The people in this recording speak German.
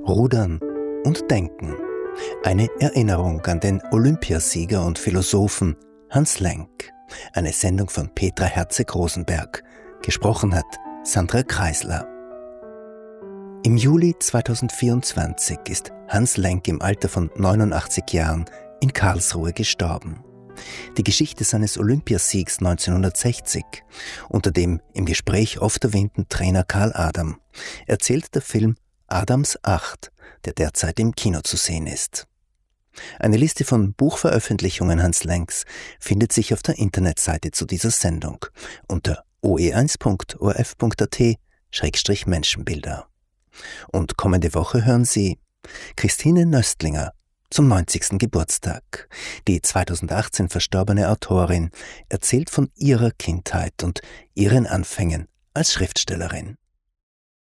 Rudern und Denken. Eine Erinnerung an den Olympiasieger und Philosophen Hans Lenk. Eine Sendung von Petra Herzeg-Rosenberg. Gesprochen hat Sandra Kreisler. Im Juli 2024 ist Hans Lenk im Alter von 89 Jahren in Karlsruhe gestorben. Die Geschichte seines Olympiasiegs 1960, unter dem im Gespräch oft erwähnten Trainer Karl Adam, erzählt der Film Adams 8, der derzeit im Kino zu sehen ist. Eine Liste von Buchveröffentlichungen Hans Lenks findet sich auf der Internetseite zu dieser Sendung unter oe1.orf.at/Menschenbilder. Und kommende Woche hören Sie Christine Nöstlinger zum 90. Geburtstag. Die 2018 verstorbene Autorin erzählt von ihrer Kindheit und ihren Anfängen als Schriftstellerin.